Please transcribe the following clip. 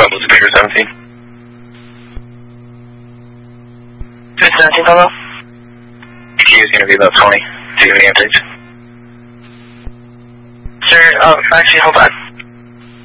Pablo to Baker 17. 17, Pablo? EQ is going to be about 20. Do you have any updates? Sir, actually, hold on.